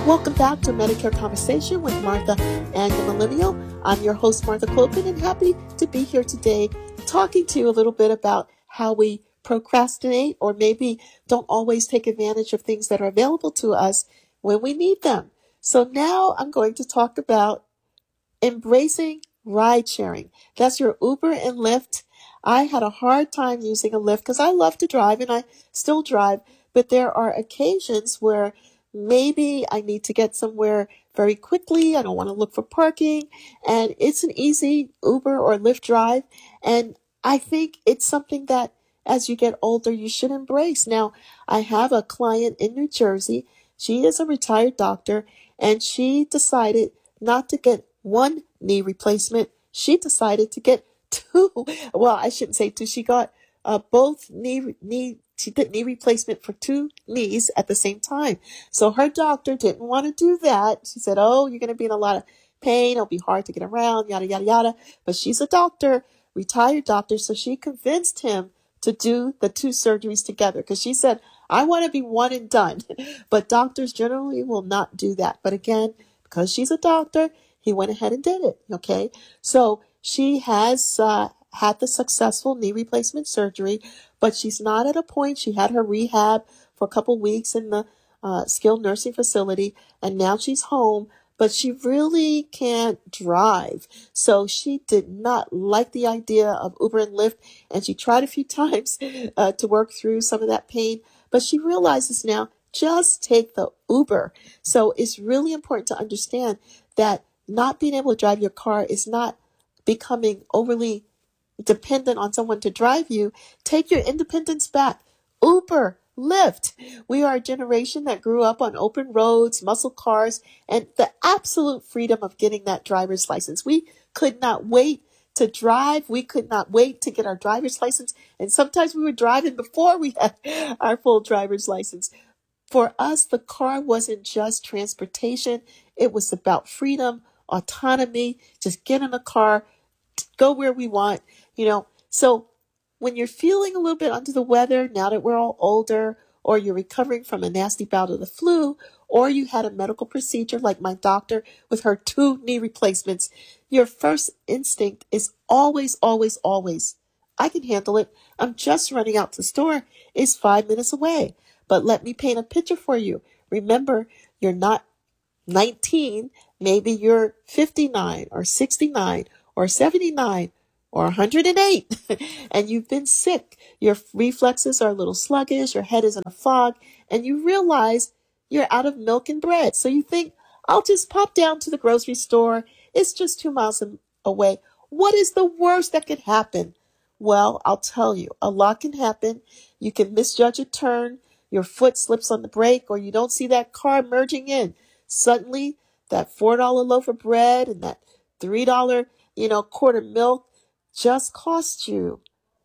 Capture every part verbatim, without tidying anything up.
Welcome back to Medicare Conversation with Martha and the Millennial. I'm your host, Martha Clopen, and happy to be here today talking to you a little bit about how we procrastinate or maybe don't always take advantage of things that are available to us when we need them. So now I'm going to talk about embracing ride sharing. That's your Uber and Lyft. I had a hard time using a Lyft because I love to drive and I still drive, but there are occasions where maybe I need to get somewhere very quickly. I don't want to look for parking, and it's an easy Uber or Lyft drive. And I think it's something that as you get older, you should embrace. Now, I have a client in New Jersey. She is a retired doctor, and she decided not to get one knee replacement. She decided to get two. Well, I shouldn't say two. She got uh, both knee knee. She did knee replacement for two knees at the same time. So her doctor didn't want to do that. She said, "Oh, you're going to be in a lot of pain. It'll be hard to get around, yada, yada, yada." But she's a doctor, retired doctor. So she convinced him to do the two surgeries together because she said, "I want to be one and done." But doctors generally will not do that. But again, because she's a doctor, he went ahead and did it. Okay. So she has uh, had the successful knee replacement surgery, but she's not at a point. She had her rehab for a couple weeks in the uh, skilled nursing facility, and now she's home, but she really can't drive. So she did not like the idea of Uber and Lyft, and she tried a few times uh, to work through some of that pain, but she realizes now, just take the Uber. So it's really important to understand that not being able to drive your car is not becoming overly dependent on someone to drive you. Take your independence back. Uber, Lyft. We are a generation that grew up on open roads, muscle cars, and the absolute freedom of getting that driver's license. We could not wait to drive. We could not wait to get our driver's license. And sometimes we were driving before we had our full driver's license. For us, the car wasn't just transportation. It was about freedom, autonomy, just get in a car, go where we want, you know. So when you're feeling a little bit under the weather, now that we're all older, or you're recovering from a nasty bout of the flu, or you had a medical procedure like my doctor with her two knee replacements, your first instinct is always, always, always, I can handle it. I'm just running out to the store. It's five minutes away. But let me paint a picture for you. Remember, you're not nineteen. Maybe you're fifty-nine or sixty-nine or seventy-nine or one hundred eight, and you've been sick. Your reflexes are a little sluggish. Your head is in a fog, and you realize you're out of milk and bread. So you think, I'll just pop down to the grocery store. It's just two miles away. What is the worst that could happen? Well, I'll tell you, a lot can happen. You can misjudge a turn. Your foot slips on the brake, or you don't see that car merging in. Suddenly, that four dollar loaf of bread and that three dollar, you know, quart of milk just cost you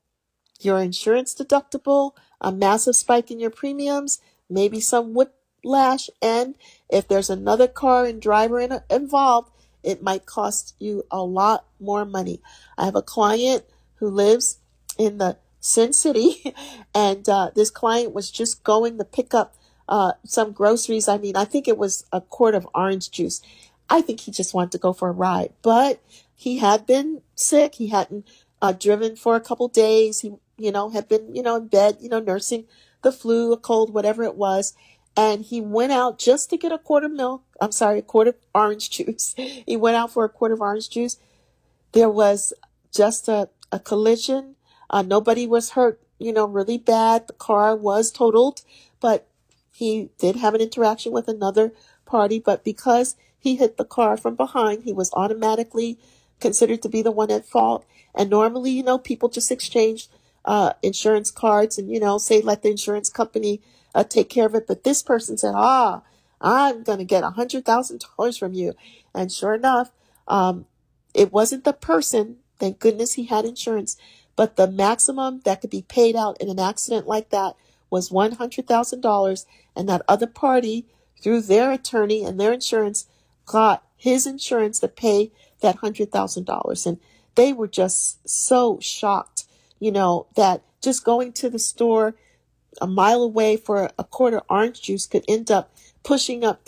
your insurance deductible, a massive spike in your premiums, maybe some whiplash, and if there's another car and driver in, involved, it might cost you a lot more money. I have a client who lives in the Sin City, and uh, this client was just going to pick up uh, some groceries. I mean, I think it was a quart of orange juice. I think he just wanted to go for a ride, but he had been sick. He hadn't uh, driven for a couple days. He, you know, had been, you know, in bed, you know, nursing the flu, a cold, whatever it was. And he went out just to get a quart of milk. I'm sorry, a quart of orange juice. He went out for a quart of orange juice. There was just a, a collision. Uh, nobody was hurt, you know, really bad. The car was totaled, but he did have an interaction with another party. But because he hit the car from behind, he was automatically considered to be the one at fault. And normally, you know, people just exchange uh, insurance cards and, you know, say, let the insurance company uh, take care of it. But this person said, ah, I'm going to get a hundred thousand dollars from you. And sure enough, um, it wasn't the person. Thank goodness he had insurance. But the maximum that could be paid out in an accident like that was one hundred thousand dollars. And that other party, through their attorney and their insurance, got his insurance to pay that one hundred thousand dollars. And they were just so shocked, you know, that just going to the store a mile away for a quart of orange juice could end up pushing up their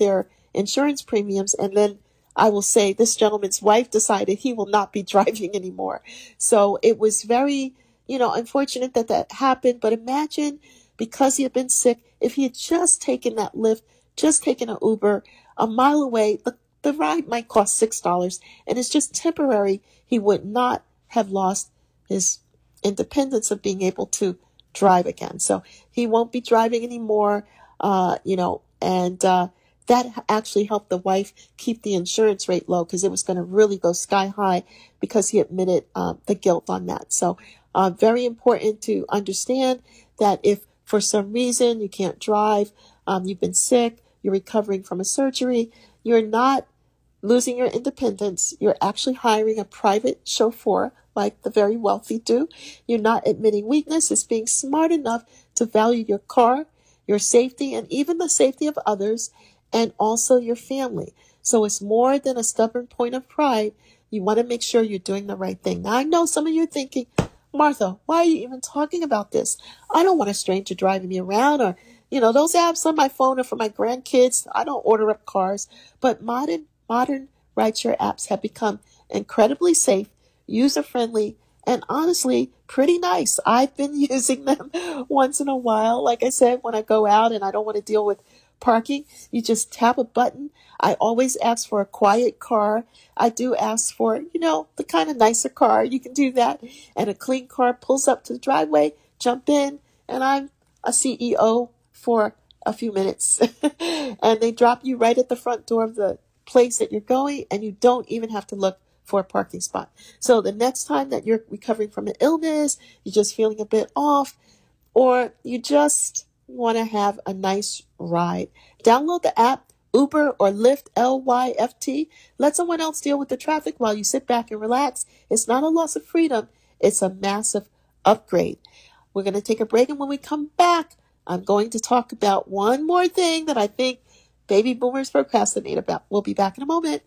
insurance premiums. And then I will say this gentleman's wife decided he will not be driving anymore. So it was very, you know, unfortunate that that happened. But imagine, because he had been sick, if he had just taken that Lyft, just taken an Uber a mile away, the, the ride might cost six dollars, and it's just temporary. He would not have lost his independence of being able to drive again. So he won't be driving anymore, uh, you know, and uh, that actually helped the wife keep the insurance rate low, because it was going to really go sky high, because he admitted uh, the guilt on that. So uh, very important to understand that if for some reason you can't drive, um, you've been sick, you're recovering from a surgery, you're not losing your independence. You're actually hiring a private chauffeur like the very wealthy do. You're not admitting weakness. It's being smart enough to value your car, your safety, and even the safety of others, and also your family. So it's more than a stubborn point of pride. You want to make sure you're doing the right thing. Now, I know some of you are thinking, Martha, why are you even talking about this? I don't want a stranger driving me around, or, you know, those apps on my phone are for my grandkids. I don't order up cars. But modern, modern rideshare apps have become incredibly safe, user-friendly, and honestly, pretty nice. I've been using them once in a while. Like I said, when I go out and I don't want to deal with parking, you just tap a button. I always ask for a quiet car. I do ask for, you know, the kind of nicer car. You can do that. And a clean car pulls up to the driveway, jump in, and I'm a C E O for a few minutes. And they drop you right at the front door of the place that you're going, and you don't even have to look for a parking spot. So the next time that you're recovering from an illness, you're just feeling a bit off, or you just want to have a nice ride, download the app Uber or Lyft, L Y F T. Let someone else deal with the traffic while you sit back and relax. It's not a loss of freedom. It's a massive upgrade. We're going to take a break, and when we come back, I'm going to talk about one more thing that I think baby boomers procrastinate about. We'll be back in a moment.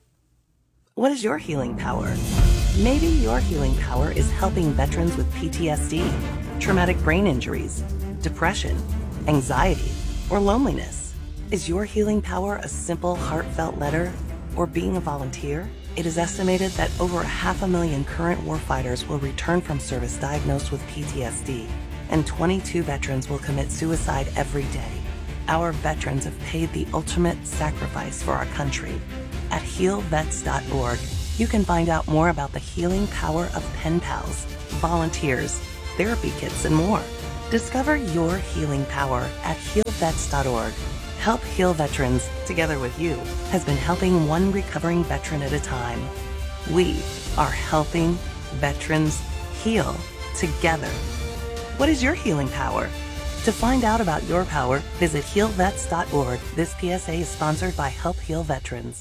What is your healing power? Maybe your healing power is helping veterans with P T S D, traumatic brain injuries, depression, anxiety, or loneliness. Is your healing power a simple, heartfelt letter or being a volunteer? It is estimated that over half a million current warfighters will return from service diagnosed with P T S D, and twenty-two veterans will commit suicide every day. Our veterans have paid the ultimate sacrifice for our country. At heal vets dot org, you can find out more about the healing power of pen pals, volunteers, therapy kits, and more. Discover your healing power at heal vets dot org. Help Heal Veterans, together with you, has been helping one recovering veteran at a time. We are helping veterans heal together. What is your healing power? To find out about your power, visit heal vets dot org. This P S A is sponsored by Help Heal Veterans.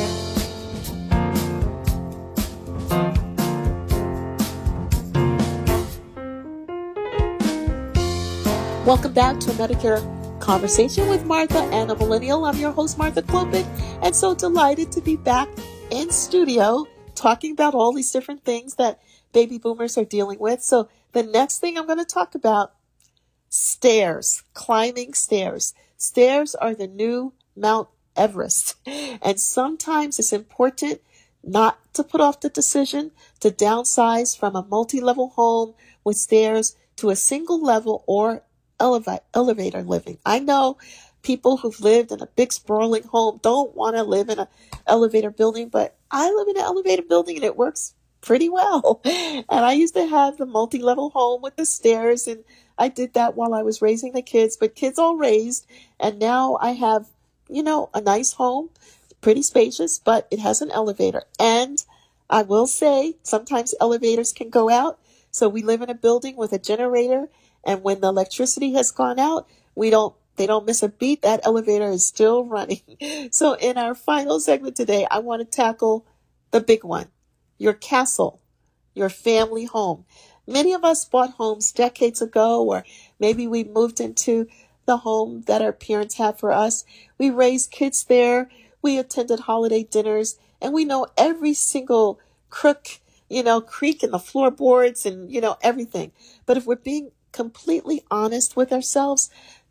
Welcome back to Medicare Conversation with Martha and a Millennial. I'm your host, Martha Clopin, and so delighted to be back in studio talking about all these different things that baby boomers are dealing with. So the next thing I'm going to talk about, stairs, climbing stairs. Stairs are the new Mount Everest, and sometimes it's important not to put off the decision to downsize from a multi-level home with stairs to a single level or Eleva- elevator living. I know people who've lived in a big sprawling home don't want to live in an elevator building, but I live in an elevator building and it works pretty well. And I used to have the multi-level home with the stairs, and I did that while I was raising the kids, but kids all raised. And now I have, you know, a nice home, pretty spacious, but it has an elevator. And I will say sometimes elevators can go out. So we live in a building with a generator, and when the electricity has gone out, we don't, they don't miss a beat. That elevator is still running. So in our final segment today, I want to tackle the big one, your castle, your family home. Many of us bought homes decades ago, or maybe we moved into the home that our parents had for us. We raised kids there. We attended holiday dinners, and we know every single crook, you know, creak in the floorboards and, you know, everything. But if we're being completely honest with ourselves,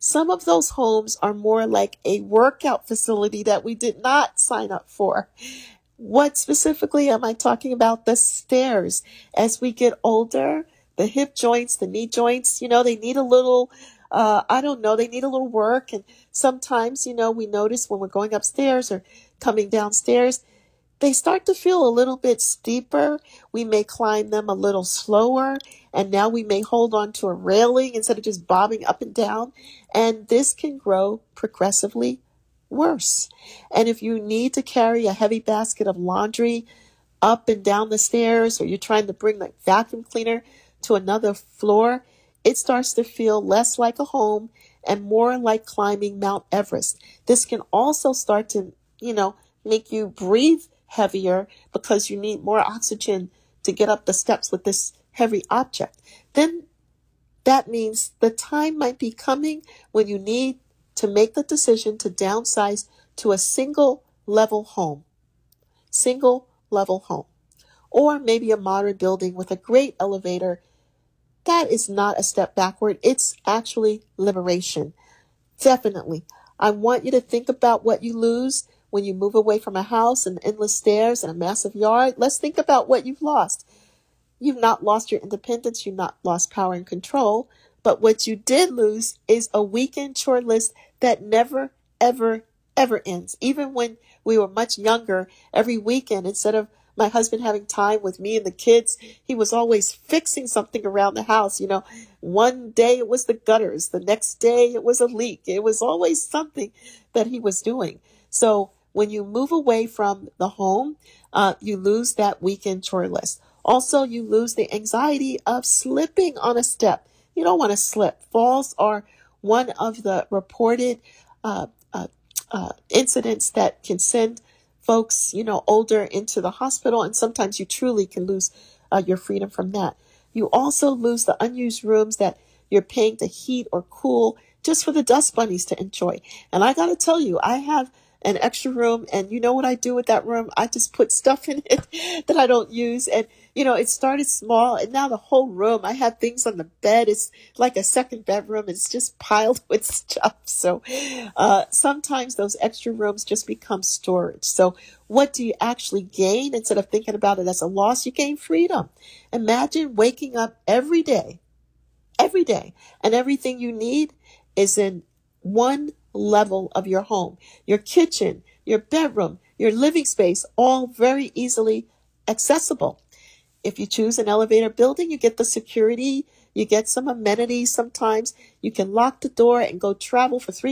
Some of those homes are more like a workout facility that we did not sign up for. What specifically am I talking about? The stairs. As we get older, the hip joints, the knee joints, you know, they need a little, uh, I don't know, they need a little work. And sometimes, you know, we notice when we're going upstairs or coming downstairs, they start to feel a little bit steeper. We may climb them a little slower, and now we may hold on to a railing instead of just bobbing up and down. And this can grow progressively worse. And if you need to carry a heavy basket of laundry up and down the stairs, or you're trying to bring the vacuum cleaner to another floor, it starts to feel less like a home and more like climbing Mount Everest. This can also start to, you know, make you breathe heavier because you need more oxygen to get up the steps with this heavy object. Then that means the time might be coming when you need to make the decision to downsize to a single level home, single level home, or maybe a modern building with a great elevator. That is not a step backward. It's actually liberation. Definitely. I want you to think about what you lose when you move away from a house and endless stairs and a massive yard. Let's think about what you've lost. You've not lost your independence. You've not lost power and control. But what you did lose is a weekend chore list that never, ever, ever ends. Even when we were much younger, every weekend, instead of my husband having time with me and the kids, he was always fixing something around the house. You know, one day it was the gutters. The next day it was a leak. It was always something that he was doing. So when you move away from the home, uh, you lose that weekend chore list. Also, you lose the anxiety of slipping on a step. You don't want to slip. Falls are one of the reported uh, uh, uh, incidents that can send folks, you know, older into the hospital, and sometimes you truly can lose uh, your freedom from that. You also lose the unused rooms that you're paying to heat or cool just for the dust bunnies to enjoy. And I got to tell you, I have an extra room, and you know what I do with that room? I just put stuff in it that I don't use. And, you know, it started small, and now the whole room, I have things on the bed. It's like a second bedroom. It's just piled with stuff. So uh, sometimes those extra rooms just become storage. So what do you actually gain? Instead of thinking about it as a loss, you gain freedom. Imagine waking up every day, every day, and everything you need is in one level of your home. Your kitchen, your bedroom, your living space, all very easily accessible. If you choose an elevator building, you get the security, you get some amenities. Sometimes you can lock the door and go travel for three